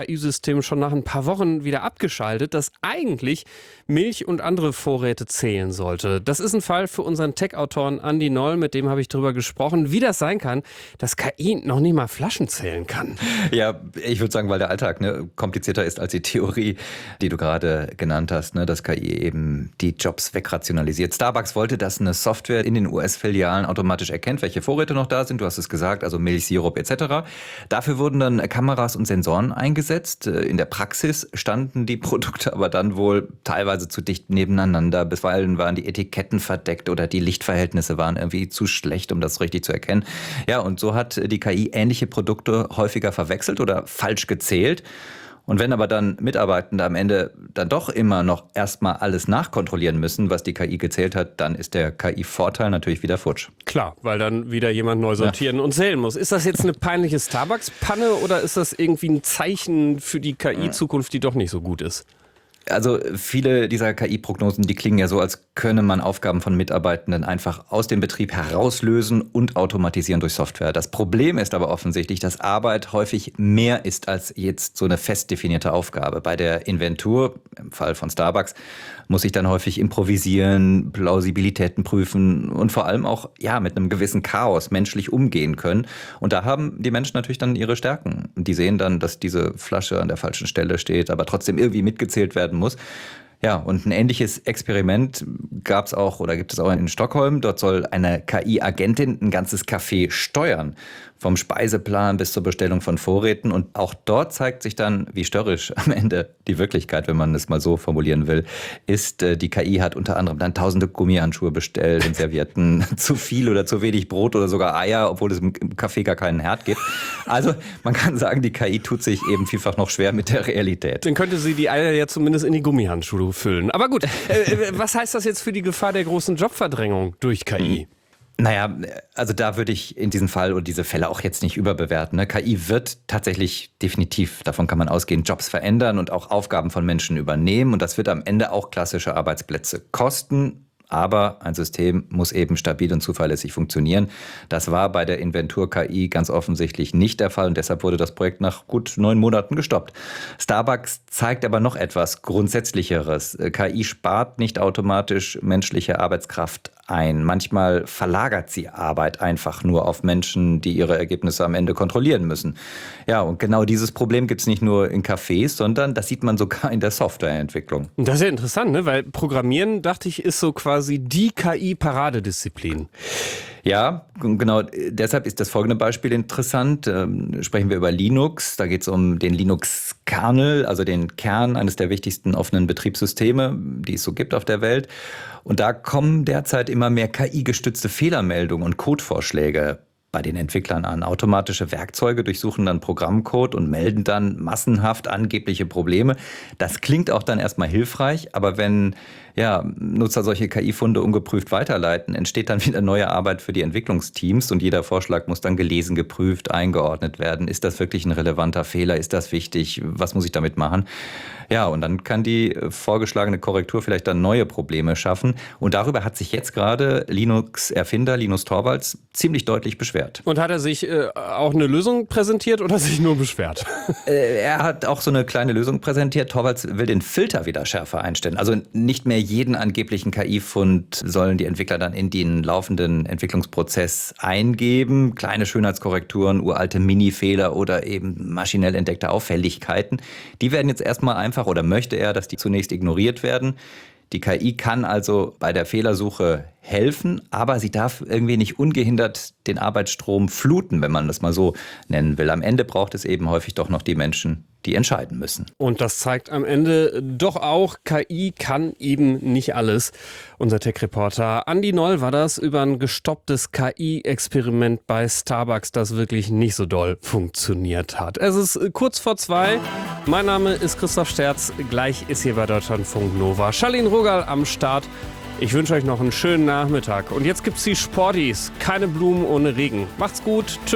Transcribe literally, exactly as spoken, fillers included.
K I-System schon nach ein paar Wochen wieder abgeschaltet, das eigentlich Milch und andere Vorräte zählen sollte. Das ist ein Fall für unseren Tech-Autoren Andi Noll, mit dem habe ich drüber gesprochen, wie das sein kann, dass K I noch nicht mal Flaschen zählen kann. Ja, ich würde sagen, weil der Alltag ne, komplizierter ist als die Theorie, die du gerade genannt hast, ne, dass K I eben die Jobs wegrationalisiert. Starbucks wollte, dass eine Software in den U S-Filialen automatisch erkennt, welche Vorräte noch da sind. Du hast es gesagt, also Milch, Sirup et cetera. Dafür wurden dann Kameras und Sensoren eingesetzt. In der Praxis standen die Produkte aber dann wohl teilweise zu dicht nebeneinander. Bisweilen waren die Etiketten verdeckt oder die Lichtverhältnisse waren irgendwie zu schlecht, um das richtig zu erkennen. Ja, und so hat die K I ähnliche Produkte häufiger verwechselt oder falsch gezählt. Und wenn aber dann Mitarbeitende am Ende dann doch immer noch erstmal alles nachkontrollieren müssen, was die K I gezählt hat, dann ist der K I-Vorteil natürlich wieder futsch. Klar, weil dann wieder jemand neu sortieren ja. und zählen muss. Ist das jetzt eine peinliche Starbucks-Panne oder ist das irgendwie ein Zeichen für die K I-Zukunft, die doch nicht so gut ist? Also viele dieser K I-Prognosen, die klingen ja so, als könne man Aufgaben von Mitarbeitenden einfach aus dem Betrieb herauslösen und automatisieren durch Software. Das Problem ist aber offensichtlich, dass Arbeit häufig mehr ist als jetzt so eine fest definierte Aufgabe. Bei der Inventur, im Fall von Starbucks, muss ich dann häufig improvisieren, Plausibilitäten prüfen und vor allem auch ja mit einem gewissen Chaos menschlich umgehen können. Und da haben die Menschen natürlich dann ihre Stärken. Die sehen dann, dass diese Flasche an der falschen Stelle steht, aber trotzdem irgendwie mitgezählt werden muss. Ja, und ein ähnliches Experiment gab es auch oder gibt es auch in Stockholm. Dort soll eine K I-Agentin ein ganzes Café steuern, vom Speiseplan bis zur Bestellung von Vorräten. Und auch dort zeigt sich dann, wie störrisch am Ende die Wirklichkeit, wenn man es mal so formulieren will, ist. Die K I hat unter anderem dann tausende Gummihandschuhe bestellt und Servietten, zu viel oder zu wenig Brot oder sogar Eier, obwohl es im Café gar keinen Herd gibt. Also man kann sagen, die K I tut sich eben vielfach noch schwer mit der Realität. Dann könnte sie die Eier ja zumindest in die Gummihandschuhe füllen. Aber gut, äh, was heißt das jetzt für die Gefahr der großen Jobverdrängung durch K I? Naja, also da würde ich in diesem Fall und diese Fälle auch jetzt nicht überbewerten. Ne? K I wird tatsächlich definitiv, davon kann man ausgehen, Jobs verändern und auch Aufgaben von Menschen übernehmen. Und das wird am Ende auch klassische Arbeitsplätze kosten. Aber ein System muss eben stabil und zuverlässig funktionieren. Das war bei der Inventur-K I ganz offensichtlich nicht der Fall und deshalb wurde das Projekt nach gut neun Monaten gestoppt. Starbucks zeigt aber noch etwas Grundsätzlicheres. K I spart nicht automatisch menschliche Arbeitskraft ein. Manchmal verlagert sie Arbeit einfach nur auf Menschen, die ihre Ergebnisse am Ende kontrollieren müssen. Ja, und genau dieses Problem gibt es nicht nur in Cafés, sondern das sieht man sogar in der Softwareentwicklung. Das ist ja interessant, ne? Weil Programmieren, dachte ich, ist so quasi die K I-Paradedisziplin. Ja, genau. Deshalb ist das folgende Beispiel interessant. Ähm, sprechen wir über Linux. Da geht es um den Linux-Kernel, also den Kern eines der wichtigsten offenen Betriebssysteme, die es so gibt auf der Welt. Und da kommen derzeit immer mehr K I-gestützte Fehlermeldungen und Codevorschläge bei den Entwicklern an. Automatische Werkzeuge durchsuchen dann Programmcode und melden dann massenhaft angebliche Probleme. Das klingt auch dann erstmal hilfreich, aber wenn ja, Nutzer solche K I-Funde ungeprüft weiterleiten, entsteht dann wieder neue Arbeit für die Entwicklungsteams und jeder Vorschlag muss dann gelesen, geprüft, eingeordnet werden. Ist das wirklich ein relevanter Fehler? Ist das wichtig? Was muss ich damit machen? Ja, und dann kann die vorgeschlagene Korrektur vielleicht dann neue Probleme schaffen. Und darüber hat sich jetzt gerade Linux-Erfinder Linus Torvalds ziemlich deutlich beschwert. Und hat er sich äh, auch eine Lösung präsentiert oder sich nur beschwert? Äh, er hat auch so eine kleine Lösung präsentiert. Torvalds will den Filter wieder schärfer einstellen. Also nicht mehr jeden angeblichen K I-Fund sollen die Entwickler dann in den laufenden Entwicklungsprozess eingeben. Kleine Schönheitskorrekturen, uralte Mini-Fehler oder eben maschinell entdeckte Auffälligkeiten. Die werden jetzt erstmal einfach oder möchte er, dass die zunächst ignoriert werden. Die K I kann also bei der Fehlersuche helfen, aber sie darf irgendwie nicht ungehindert den Arbeitsstrom fluten, wenn man das mal so nennen will. Am Ende braucht es eben häufig doch noch die Menschen, die entscheiden müssen. Und das zeigt am Ende doch auch, K I kann eben nicht alles. Unser Tech-Reporter Andi Noll war das über ein gestopptes K I-Experiment bei Starbucks, das wirklich nicht so doll funktioniert hat. Es ist kurz vor zwei. Mein Name ist Christoph Sterz. Gleich ist hier bei Deutschlandfunk Nova Charlene Rogal am Start. Ich wünsche euch noch einen schönen Nachmittag. Und jetzt gibt's die Sporties. Keine Blumen ohne Regen. Macht's gut. Tschüss.